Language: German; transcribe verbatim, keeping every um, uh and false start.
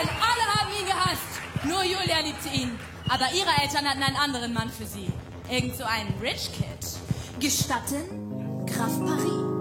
denn? Alle haben ihn gehasst. Nur Julia liebte ihn. Aber ihre Eltern hatten einen anderen Mann für sie. Irgend so einen Rich Kid. Gestatten, Graf Paris?